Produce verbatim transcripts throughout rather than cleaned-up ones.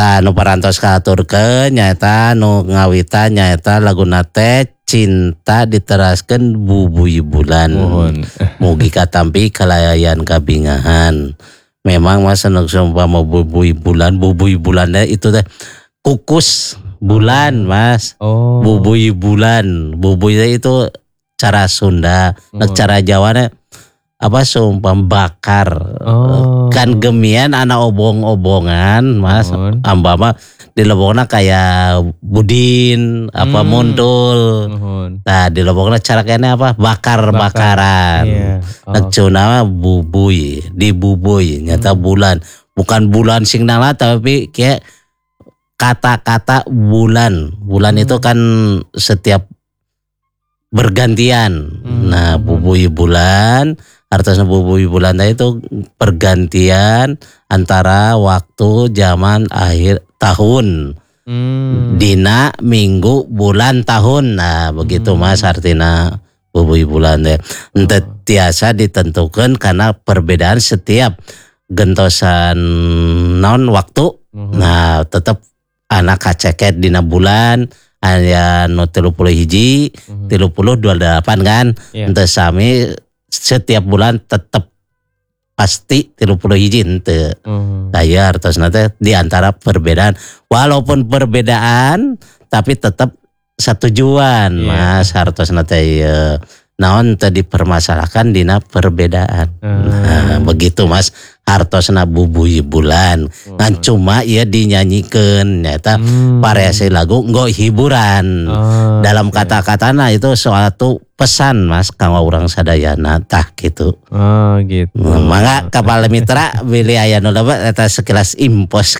Tah nu parantos katurkeun nyaeta nu ngawitan nyaeta laguna teh Cinta diteraskeun Bubui Bulan. Mohon. Mugi katampi kalayan kabingahan. Memang Mas anu sumpama Bubui Bulan, Bubui Bulan itu teh kukus bulan Mas. Oh. Bubui Bulan. Bubui itu cara Sunda, Oh. cara Jawa apa sumpam bakar. Oh. Kan gemian anak obong-obongan Mas. Oh. Amba mah di lebokna kayak budin apa Hmm. muntul. Mohon. Nah di lebokna cara kayaknya apa bakar-bakaran. Iya. Oh. Necuna bubui, dibubui nyata Hmm. bulan. Bukan bulan sing nala tapi kayak kata-kata bulan. Bulan Hmm. itu kan setiap bergantian. Hmm. Nah, bubui bulan, artinya bubui bulan itu pergantian antara waktu zaman akhir tahun. Hmm. Dina, minggu, bulan, tahun. Nah, begitu Hmm. Mas artinya bubui bulan teh. Ente tiasa ditentukan karena perbedaan setiap gentosan non waktu. Mohon. Nah, tetap anak kaceket dina bulan aya nu tilu puluh hiji, Mhm. tilu puluh dua delapan kan. Iya. Ente sami setiap bulan tetap pasti tilu puluh hiji ente. Mhm. Saya artos nanti di antara perbedaan, walaupun perbedaan tapi tetap satu tujuan Iya. Mas hartos nanti ya. Naon tadi dipermasalahkan dina perbedaan. Ah. Nah, begitu Mas hartosna bubui bulan. Ngan cuma ya dinyanyikan nyata Hmm. variasi lagu nggo hiburan. Oh, Dalam oke. kata-katana itu suatu pesan Mas kanggo urang sadayana tah gitu. Oh gitu. Mangga kapal mitra pilih aya nu loba eta sekilas impos.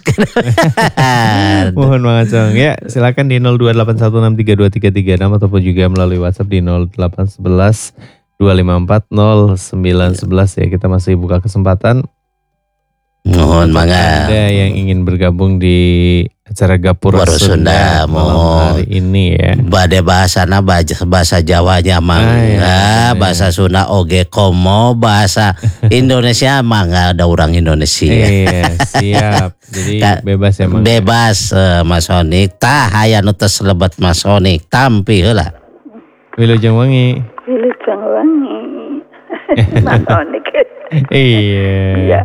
Mohon banget Cong. Ya silakan di nol dua delapan satu enam tiga dua tiga tiga enam ataupun juga melalui WhatsApp di nol delapan satu satu dua lima empat nol sembilan satu satu ya. Kita masih buka kesempatan. Mohon mangga. Ada yang ingin bergabung di acara Gapura Gapura Sunda, Sunda, malam mohon. hari ini ya. Bade bahasana bahasa, bahasa Jawanya mangga, Ah, iya, iya. bahasa Sunda oge komo, bahasa Indonesia mangga ada orang Indonesia. Iya siap. Jadi Ka- bebas ya Mang. Bebas eh, Mas Onik, tah aya nu teu selebet Mas Onik, tampi heula. Wilujeng Wangi. Wilujeng Wangi. Mas Onik. Iya. Iya.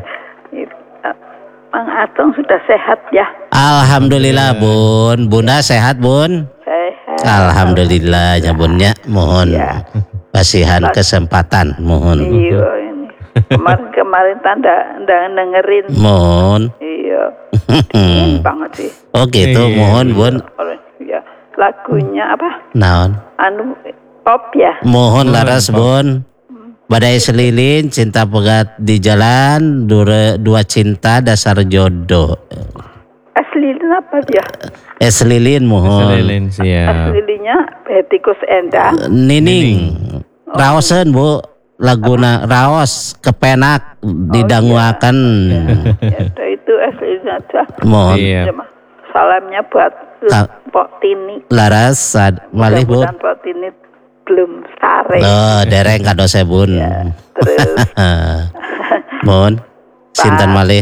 Mang Atong sudah sehat ya? Alhamdulillah Bun, Bunda sehat Bun? Sehat. Alhamdulillah ya Bunnya, mohon Iya. kasihan kesempatan, mohon. Iya ini. Kemarin-kemarin tanda nda dengerin. Mohon. Iya. Ingin banget sih. Oh gitu, Iya. mohon Bun. Iya. Lagunya apa? Naon? Anu pop ya? Mohon Mohon, laras Pak. Bun. Badai selilin, cinta pegat di jalan, dua, dua cinta dasar jodoh. Aslilin apa dia? Eh selilin mohon. Selilin siap. Aslinya Betikus Endah. Nining. Raosen Bu, laguna Raos kepenak didanguakan. Ya, itu aslinya aja. Mohon. Iya. Ya, Mah. Salamnya buat Ka- Pok Tini. Laras sad malih Bu. Mudah-mudahan Pok Tini belum sare. Oh, dereng kado sebun. Ya, terus Mohon. Sinten malih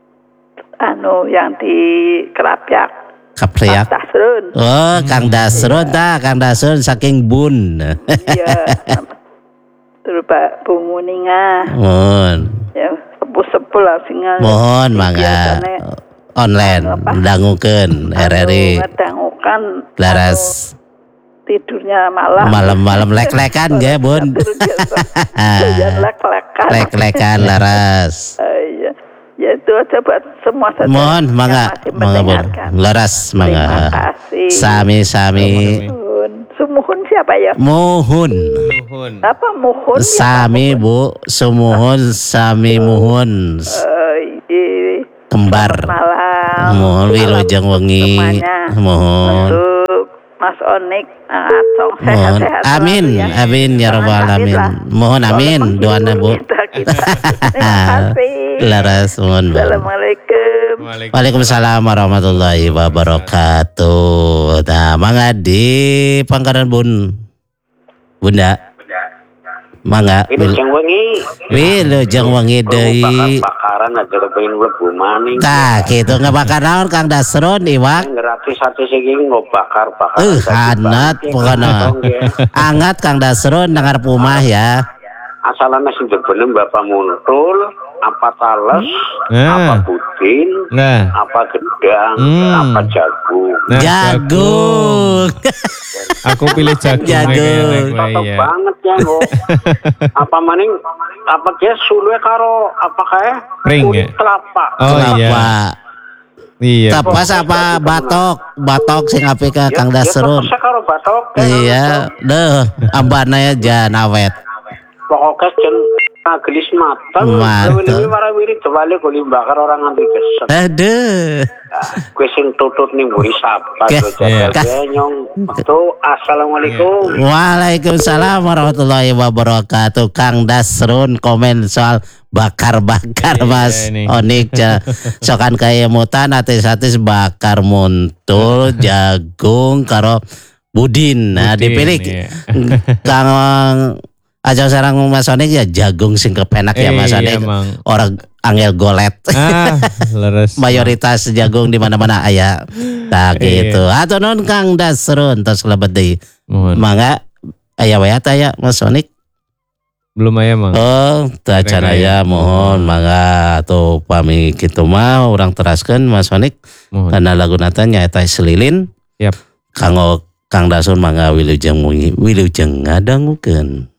anu yang di Kerapyak. kapriak. Pak Dasrun. Oh, Kang Dasrun ta, Kang Dasrun saking Bun. Iya. Terus Pak Bunguninga. Mohon. Ya, sepuh-sepuh lah singa. Mohon mangga online dangukeun R R I Ngedangukan laras tidurnya malam. malam-malam lek-lekan ge Bun. Jangan lek-lekan. Lek-lekan laras. Eh, iya. Ya itu aja buat semua saja. Mohon mangga yang masih mangga Bun. mendengarkan. Laras Terima mangga. kasih. Sami-sami. Muhun. Sumuhun siapa ya? Muhun. Nuhun. Apa muhun? Sami Bu, sumuhun sami muhun. Eh, iya. Kembar. Malam. Mohon wilujeng wengi. Semuanya. Mohon. Untuk Mas Onik, Atong Mohon. sehat-sehat. Amin, selalu ya. amin ya rabbal Jangan sakit alamin. lah. Mohon amin Walaupun doanya Bu. kita, kita. Terima kasih. Laras mohon Bu. Assalamualaikum. Waalaikumsalam warahmatullahi wabarakatuh. Nah, mangga di Pangkalan Bun. Bunda. Mangga. Wilujeng wengi. Wilujeng wengi deui. Bakaran aja pengen mlebu maning. Tah, kitu ngebakar naon Kang Dasron iwak? Gratis hati sing ngobakar-bakar. Eh, hangat pokona. Angat Kang Dasron dengar pumah ya. Asalana sing benem Bapak Muntul, apa tales, Nah. apa budin, Nah. apa gedang, Hmm. apa jagung. Nah, Jagung. Aku pilih jagung. Jagung. Cocok Iya. banget ya, kok. Apa maning apa dia sulwe karo apa kae? Pring, kulit ya? kelapa. Oh iya. Kenapa? Iya. Tapas apa batok? Batok sing apik ka Kang Ya, Dasron. ya karo batok. Iya, deh, ambana jan awet. Pokoknya jen gelis matang. Mateng. Ini warawiri dewale kulit bakar orang nganti kesel. Aduh. Kue sing tutut nih buri sapa. Ke- Iya. Nyong. Tuh, assalamualaikum. Waalaikumsalam warahmatullahi wabarakatuh. Kang Dasron komen soal bakar-bakar Iya, Mas ini. Onik ja. Sokan kaya mutan atis-atis bakar muntul jagung karo budin. Nah Budin, dipilih iya. Kang aja sarang Mas Onik ya jagung sing kepenak ya Mas Eh, Onik. iya, Mang. Orang angel golet. Ah, leres. Mayoritas jagung di mana-mana aya. Nah gitu. Atau non Kang Dasron tos lebet deui. Mohon. Mangga aya we aya Mas Onik. Belum aya, Mang. Oh, tacan Kira-kira ya. aya mohon mangga atuh pami kitu mah urang teraskeun Mas Onik. Mohon. Karena lagu nata nyaeta Selilin. Yap. Kanggo Kang Dasron mangga wilujeng wilujeng ngadangukeun.